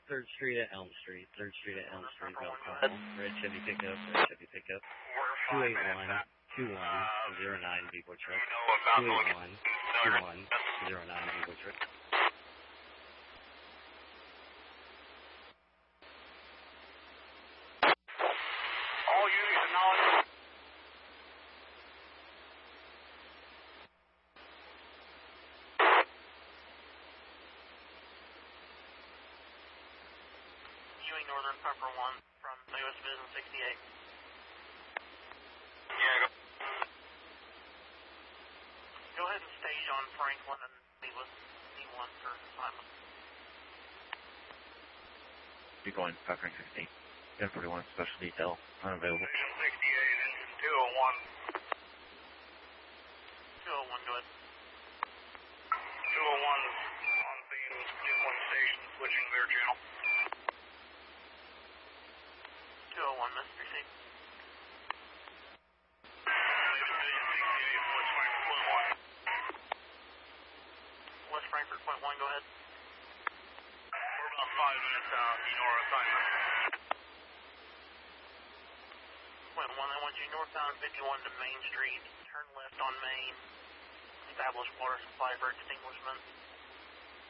3rd Street at Elm Street. 3rd Street at Elm Street, Belcom. Red Chevy pickup, red Chevy pickup. 281-2109 Depot truck. 281-2109 Depot truck. All units acknowledged. Northern Pepper 1 from US Division 68. Yeah, go ahead and stage on Franklin and meet with D1 for assignment. Be going 516. 1041 special detail, unavailable. Division 68, engine 201. 201, go ahead. 201 on scene, Newport Station, switching their channel. 201, Mr. C. West Frankfurt, point 1, go ahead. We're about 5 minutes out, you know our assignment. Point 1, I want you northbound 51 to Main Street, turn left on Main, establish water supply for extinguishment.